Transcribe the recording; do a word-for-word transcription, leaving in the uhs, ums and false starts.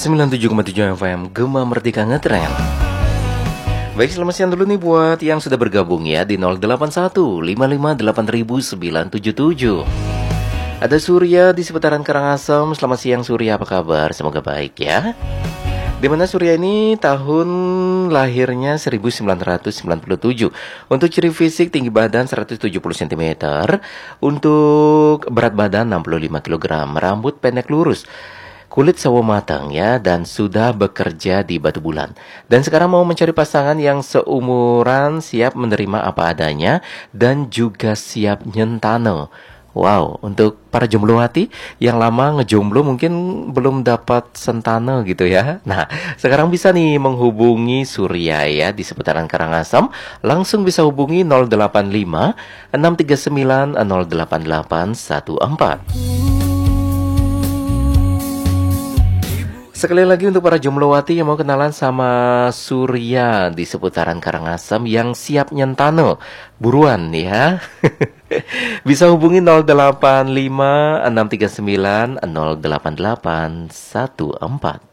sembilan puluh tujuh koma tujuh F M Gema Merdeka Ngetren. Baik, selamat siang dulu nih buat yang sudah bergabung ya di nol delapan satu lima lima delapan sembilan tujuh tujuh. Ada Surya di seputaran Karangasem. Selamat siang Surya, apa kabar? Semoga baik ya. Dimana Surya ini tahun lahirnya seribu sembilan ratus sembilan puluh tujuh. Untuk ciri fisik, tinggi badan seratus tujuh puluh sentimeter. Untuk berat badan enam puluh lima kilogram. Rambut pendek lurus, kulit sawo matang ya, dan sudah bekerja di Batu Bulan. Dan sekarang mau mencari pasangan yang seumuran, siap menerima apa adanya, dan juga siap nyentano. Wow, untuk para jomblo hati yang lama ngejomblo mungkin belum dapat sentana gitu ya. Nah, sekarang bisa nih menghubungi Surya ya di seputaran Karangasem. Langsung bisa hubungi nol delapan lima enam tiga sembilan nol delapan delapan satu empat. Sekali lagi untuk para jomblowati yang mau kenalan sama Surya di seputaran Karangasem yang siap nyentano, buruan ya. Bisa hubungi nol delapan lima enam tiga sembilan nol delapan delapan satu empat.